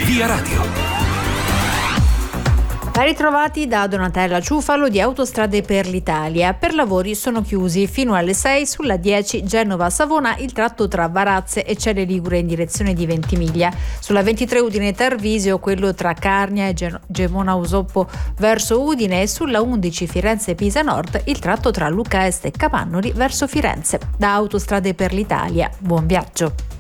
Via Radio. Ben ritrovati da Donatella Ciufalo di Autostrade per l'Italia. Per lavori sono chiusi fino alle 6 sulla 10 Genova-Savona il tratto tra Varazze e Celle Ligure in direzione di Ventimiglia. Sulla 23 Udine-Tarvisio quello tra Carnia e Gemona Usoppo verso Udine, e sulla 11 Firenze-Pisa Nord il tratto tra Lucca Est e Capannori verso Firenze. Da Autostrade per l'Italia, buon viaggio.